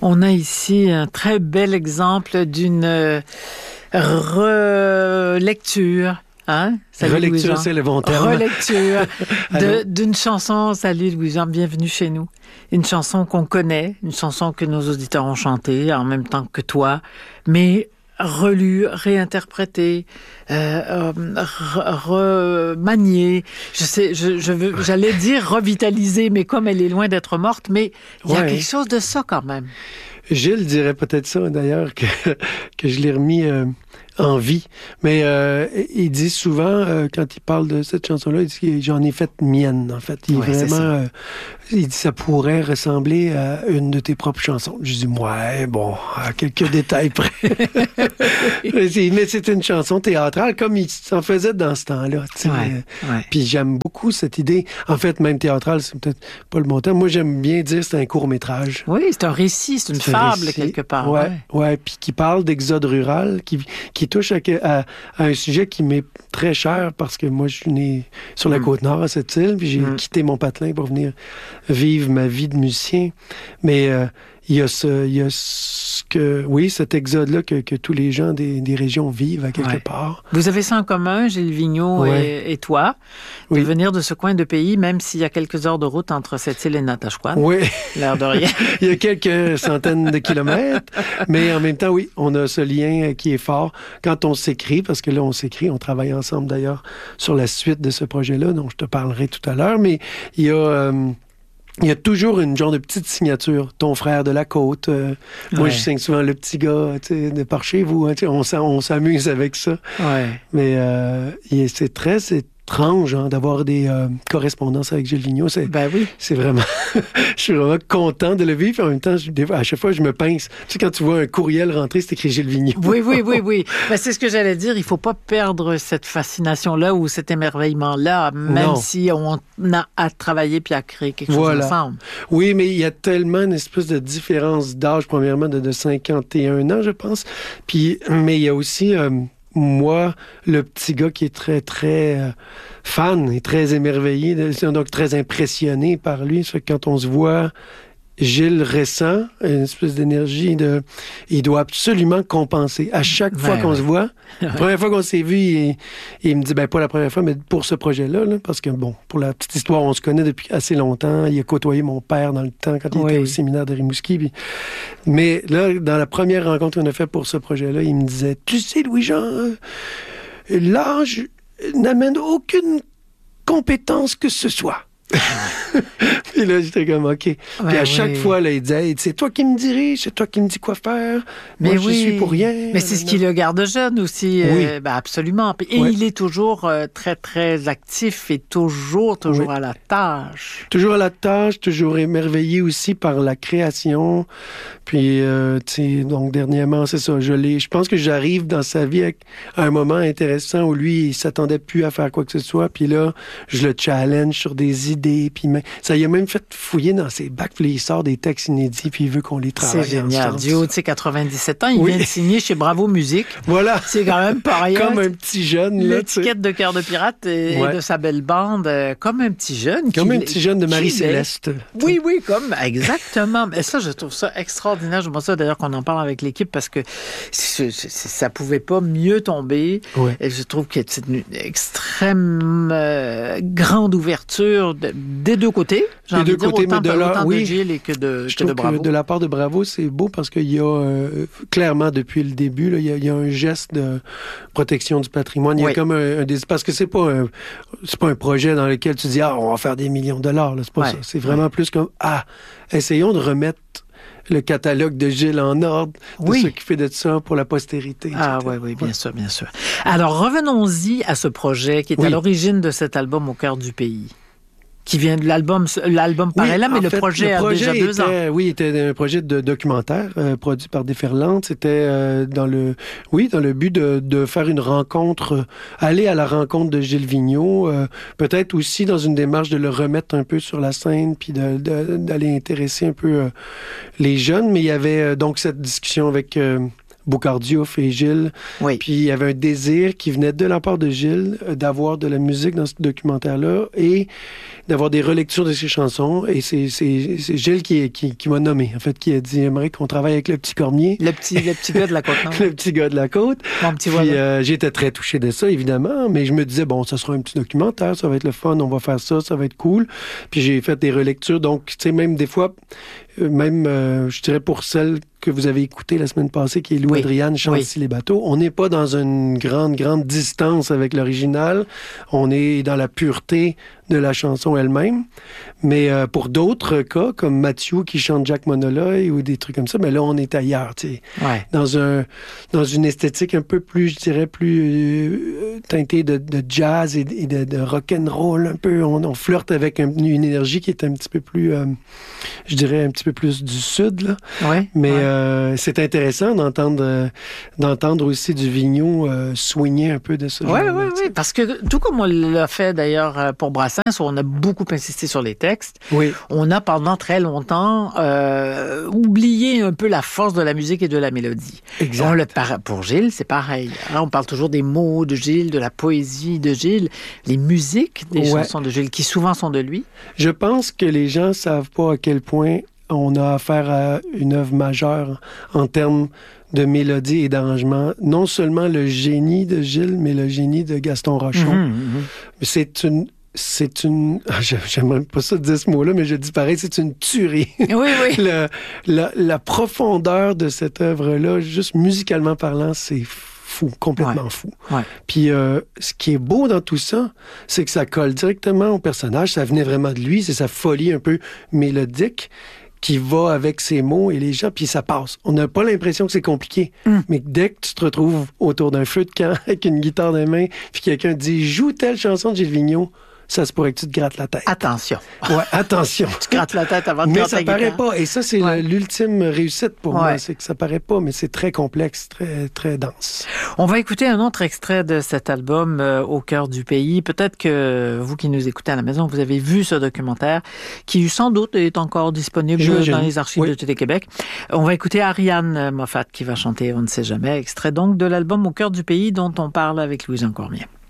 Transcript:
On a ici un très bel exemple d'une relecture. Hein? Salut Relecture, c'est le bon terme. Relecture d'une chanson. Salut Louis-Jean, bienvenue chez nous. Une chanson qu'on connaît, une chanson que nos auditeurs ont chantée en même temps que toi, mais relue, réinterprétée, remaniée. J'allais dire revitalisée, mais comme elle est loin d'être morte, mais il y a quelque chose de ça quand même. Gilles dirait peut-être ça, d'ailleurs, que je l'ai remis en vie. Mais il dit souvent, quand il parle de cette chanson-là, il dit que j'en ai fait mienne, en fait. Il est vraiment... il dit ça pourrait ressembler à une de tes propres chansons. Je dis, ouais, bon, à quelques détails près. Mais c'est une chanson théâtrale, comme il s'en faisait dans ce temps-là. Puis j'aime beaucoup cette idée. En fait, même théâtrale, c'est peut-être pas le bon terme. Moi, j'aime bien dire que c'est un court-métrage. Oui, c'est un récit, c'est une fable, quelque part. Ouais, puis qui parle d'exode rural, qui touche à un sujet qui m'est très cher parce que moi, je suis né sur la Côte-Nord, à cette île, puis j'ai quitté mon patelin pour venir vivre ma vie de musicien. Mais il y a cet exode-là que tous les gens des régions vivent à quelque part. Vous avez ça en commun, Gilles Vigneault et toi, de venir de ce coin de pays, même s'il y a quelques heures de route entre cette île et Natashquan. Oui. L'air de rien. Il y a quelques centaines de kilomètres, mais en même temps, oui, on a ce lien qui est fort quand on s'écrit, parce que là, on s'écrit, on travaille ensemble d'ailleurs sur la suite de ce projet-là, dont je te parlerai tout à l'heure, mais il y a toujours une genre de petite signature. Ton frère de la côte. Moi, je signe souvent le petit gars de par chez vous. On s'amuse avec ça. Ouais. Mais c'est très étrange d'avoir des correspondances avec Gilles Vigneault. C'est vraiment... je suis vraiment content de le vivre. En même temps, à chaque fois, je me pince. Tu sais, quand tu vois un courriel rentrer, c'est écrit Gilles Vigneault. Oui. Ben, c'est ce que j'allais dire. Il faut pas perdre cette fascination-là ou cet émerveillement-là, même si on a à travailler puis à créer quelque chose ensemble. Oui, mais il y a tellement une espèce de différence d'âge, premièrement, de 51 ans, je pense. Mais il y a aussi... moi, le petit gars qui est très, très fan et très émerveillé, donc très impressionné par lui. Ça fait que quand on se voit, Gilles ressent une espèce d'énergie il doit absolument compenser. À chaque fois qu'on se voit, la première fois qu'on s'est vu, il me dit, pas la première fois, mais pour ce projet-là, parce que, pour la petite histoire, on se connaît depuis assez longtemps. Il a côtoyé mon père dans le temps, quand il était au séminaire de Rimouski. Mais là, dans la première rencontre qu'on a faite pour ce projet-là, il me disait, tu sais, Louis-Jean, l'âge n'amène aucune compétence que ce soit. Puis là, j'étais comme, OK. Puis à chaque fois, là, il disait, hey, c'est toi qui me dirige, c'est toi qui me dis quoi faire. Moi, je suis pour rien. Mais c'est ce qui le garde jeune aussi. Absolument. Et il est toujours très, très actif et toujours à la tâche. Toujours à la tâche, toujours émerveillé aussi par la création. Puis, donc, dernièrement, c'est ça. Je pense que j'arrive dans sa vie à un moment intéressant où lui, il s'attendait plus à faire quoi que ce soit. Puis là, je le challenge sur des idées. Puis ça y a même fait fouiller dans ses bacs. Puis il sort des textes inédits. Puis il veut qu'on les travaille. C'est génial. Dio, 97 ans, il vient de signer chez Bravo Musique. Voilà. C'est quand même pas rien. Comme un petit jeune. L'étiquette de Cœur de Pirate et de sa belle bande. Comme un petit jeune. Comme un petit jeune de Marie-Céleste. Oui, exactement. Mais ça, je trouve ça extraordinaire. Je vois ça d'ailleurs qu'on en parle avec l'équipe parce que ça pouvait pas mieux tomber. Et je trouve que c'est une extrême grande ouverture des deux côtés. Des deux côtés, mais autant de Gilles et que de Bravo. De la part de Bravo, c'est beau parce qu'il y a clairement depuis le début, là, il y a un geste de protection du patrimoine. Il y a comme parce que c'est pas un projet dans lequel tu dis on va faire des millions de dollars. Là. C'est pas ça. C'est vraiment plus comme essayons de remettre le catalogue de Gilles en ordre, de s'occuper de ça pour la postérité. Oui, bien sûr. Alors, revenons-y à ce projet qui est à l'origine de cet album Au cœur du pays. Qui vient de l'album paraît là, mais le projet a déjà 2 ans. Oui, était un projet de documentaire produit par Déferlante. C'était dans le but de faire une rencontre, aller à la rencontre de Gilles Vigneault, peut-être aussi dans une démarche de le remettre un peu sur la scène, puis d'aller intéresser un peu les jeunes. Mais il y avait donc cette discussion avec Boucard Diouf et Gilles. Oui. Puis il y avait un désir qui venait de la part de Gilles d'avoir de la musique dans ce documentaire-là et d'avoir des relectures de ses chansons. Et c'est Gilles qui m'a nommé, en fait, qui a dit « J'aimerais qu'on travaille avec le petit Cormier. » Le petit gars de la Côte-Nord. Le petit gars de la Côte. Mon petit Puis j'étais très touché de ça, évidemment, mais je me disais, bon, ça sera un petit documentaire, ça va être le fun, on va faire ça, ça va être cool. Puis j'ai fait des relectures, donc, tu sais, même des fois, je dirais pour celle que vous avez écoutée la semaine passée, qui est Lou Adriane, Chante ici les bateaux, on n'est pas dans une grande distance avec l'original, on est dans la pureté de la chanson elle-même. Mais pour d'autres cas, comme Mathieu qui chante Jack Monoloy ou des trucs comme ça, mais là, on est ailleurs, tu sais. Ouais. Dans une esthétique un peu plus, je dirais, plus teintée de jazz et de rock'n'roll un peu. On flirte avec une énergie qui est un petit peu plus, je dirais, un petit peu plus du sud, là. Ouais. Mais c'est intéressant d'entendre aussi du Vigneault swinger un peu de ce genre. Oui, parce que tout comme on l'a fait d'ailleurs pour Brassens, où on a beaucoup insisté sur les textes, on a pendant très longtemps oublié un peu la force de la musique et de la mélodie. Exact. Pour Gilles, c'est pareil. On parle toujours des mots de Gilles, de la poésie de Gilles, les musiques des chansons de Gilles, qui souvent sont de lui. Je pense que les gens ne savent pas à quel point on a affaire à une œuvre majeure en termes de mélodie et d'arrangement. Non seulement le génie de Gilles, mais le génie de Gaston Rochon. C'est une... J'aimerais pas ça dire ce mot-là, mais je dis pareil, c'est une tuerie. Oui. La profondeur de cette œuvre-là, juste musicalement parlant, c'est fou, complètement fou. Ouais. Puis ce qui est beau dans tout ça, c'est que ça colle directement au personnage. Ça venait vraiment de lui, c'est sa folie un peu mélodique qui va avec ses mots et les gens, puis ça passe. On n'a pas l'impression que c'est compliqué. Mais dès que tu te retrouves autour d'un feu de camp avec une guitare dans les mains, puis quelqu'un dit « Joue telle chanson de Gilles Vigneault », ça se pourrait que tu te grattes la tête. Attention. Ouais, attention. Tu grattes la tête avant de mais ça paraît pas. Et ça, c'est l'ultime réussite pour moi. C'est que ça paraît pas, mais c'est très complexe, très, très dense. On va écouter un autre extrait de cet album, Au cœur du pays. Peut-être que vous qui nous écoutez à la maison, vous avez vu ce documentaire qui, sans doute, est encore disponible dans les archives de Télé-Québec. On va écouter Ariane Moffat qui va chanter On ne sait jamais, extrait donc de l'album Au cœur du pays dont on parle avec Louis-Jean Cormier.